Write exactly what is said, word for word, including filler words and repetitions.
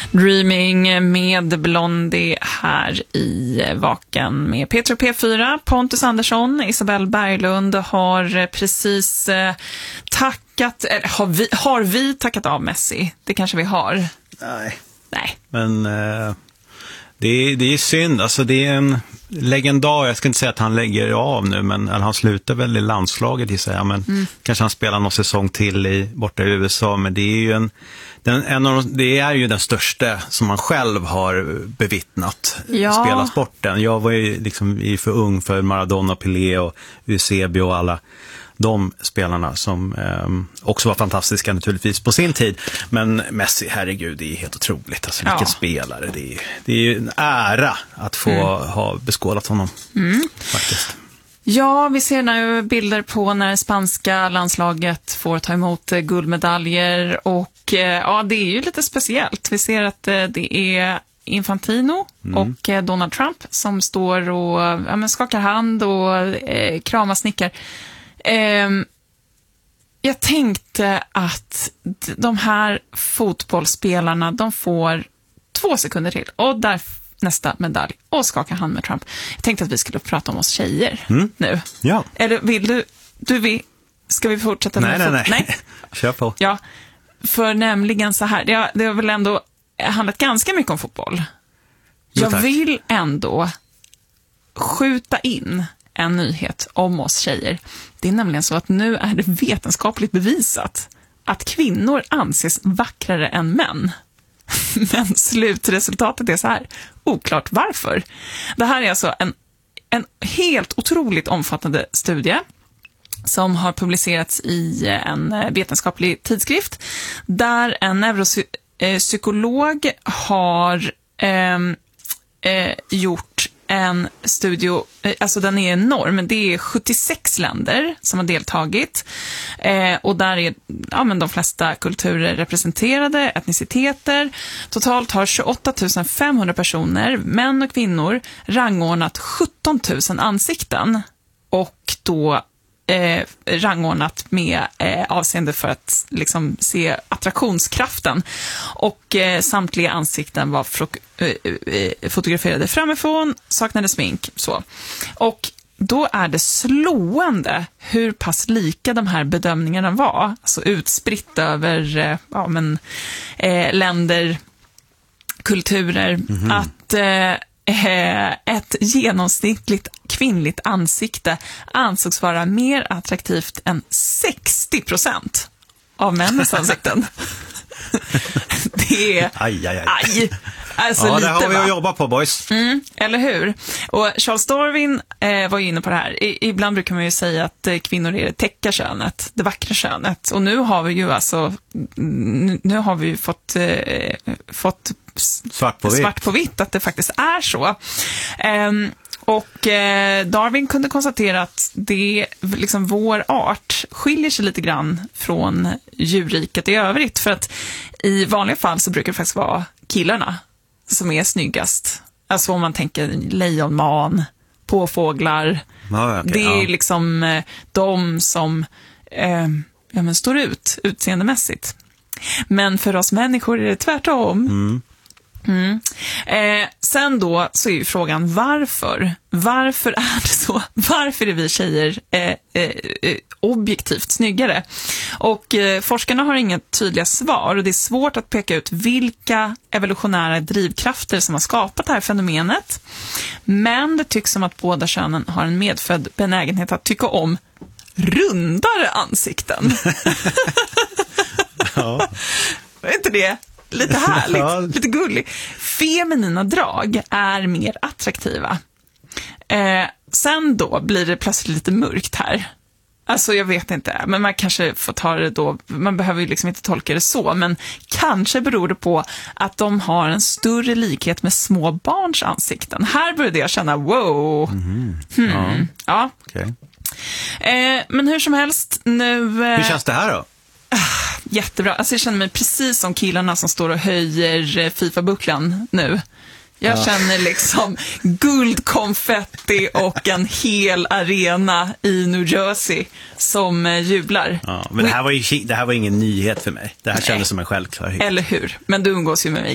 Dreaming med Blondie här i Vaken med Peter P fyra. Pontus Andersson, Isabelle Berglund har precis tackat, eller har vi, har vi tackat av Messi? Det kanske vi har. Nej. Nej. Men eh, det, är, det är synd. Alltså det är en legendar. Jag ska inte säga att han lägger av nu, men eller han slutar väl i landslaget i sig. Men mm. kanske han spelar någon säsong till i, borta i U S A. Men det är ju en, den, en av de, det är ju den största som man själv har bevittnat ja. spela sporten. Jag var ju liksom för ung för Maradona, Pelé och Eusebio och alla de spelarna som eh, också var fantastiska naturligtvis på sin tid. Men Messi, herregud, det är helt otroligt. Alltså, vilken ja. spelare. Det är, det är ju en ära att få mm. ha beskådat honom. Mm. Faktiskt. Ja, vi ser nu bilder på när spanska landslaget får ta emot guldmedaljer. Och eh, ja, det är ju lite speciellt. Vi ser att eh, det är Infantino mm. och eh, Donald Trump som står och ja, men skakar hand och eh, kramar snickar. Um, jag tänkte att de här fotbollsspelarna, de får två sekunder till och där nästa medalj och skaka hand med Trump. Jag tänkte att vi skulle prata om oss tjejer mm. nu. Ja. Eller vill du, du vill, ska vi fortsätta nej, med nej, fot- nej, nej. Kör på. Ja, för nämligen så här, det har, det har väl ändå handlat ganska mycket om fotboll. Jag jo, vill ändå skjuta in en nyhet om oss tjejer. Det är nämligen så att nu är det vetenskapligt bevisat att kvinnor anses vackrare än män. Men slutresultatet är så här. Oklart varför. Det här är alltså en, en helt otroligt omfattande studie som har publicerats i en vetenskaplig tidskrift där en neuropsykolog har eh, eh, gjort en studio, alltså den är enorm, det är sjuttiosex länder som har deltagit eh, och där är ja, men de flesta kulturer representerade, etniciteter. Totalt har tjugoåtta tusen femhundra personer, män och kvinnor, rangordnat sjutton tusen ansikten och då Eh, rangordnat med eh, avseende för att liksom se attraktionskraften och eh, samtliga ansikten var fro- eh, eh, fotograferade framifrån, saknade smink så. Och då är det slående hur pass lika de här bedömningarna var, alltså utspritt över eh, ja, men, eh, länder, kulturer, mm-hmm. att eh, ett genomsnittligt kvinnligt ansikte ansågs vara mer attraktivt än sextio procent av männens ansikten. Det är aj, aj, aj. aj. Alltså ja, lite, det har vi va? att jobba på, boys. Mm, eller hur? Och Charles Darwin eh, var ju inne på det här. I, ibland brukar man ju säga att eh, kvinnor är det täcka könet, det vackra könet. Och nu har vi ju alltså, nu, nu har vi ju fått, eh, fått svart på vitt. svart på vitt att det faktiskt är så. Um, och eh, Darwin kunde konstatera att det, liksom vår art skiljer sig lite grann från djurriket i övrigt. För att i vanliga fall så brukar det faktiskt vara killarna som är snyggast. Alltså om man tänker lejonman, påfåglar. Ja, okay, det är ja. liksom eh, de som eh, ja, men står ut utseendemässigt. Men för oss människor är det tvärtom. Mm. Mm. Eh, sen då så är ju frågan varför? Varför är det så? Varför är vi tjejer eh, eh, objektivt snyggare? Och eh, forskarna har inga tydliga svar och det är svårt att peka ut vilka evolutionära drivkrafter som har skapat det här fenomenet. Men det tycks som att båda könen har en medfödd benägenhet att tycka om rundare ansikten. Ja. Är inte det? Lite härligt, ja. lite gulligt. Feminina drag är mer attraktiva. Eh, sen då blir det plötsligt lite mörkt här. Alltså jag vet inte, men man kanske får ta det då, man behöver ju liksom inte tolka det så, men kanske beror det på att de har en större likhet med små barns ansikten. Här började jag känna, wow. Mm. Hmm. Ja. Ja. Okay. Eh, men hur som helst, nu... Eh, hur känns det här då? Jättebra. Alltså jag känner mig precis som killarna som står och höjer FIFA-bucklan nu. Jag ja. känner liksom guldkonfetti och en hel arena i New Jersey som jublar. Ja, men det här, var ju, det här var ingen nyhet för mig. Det här kändes som en självklarhet. Eller hur? Men du umgås ju med mig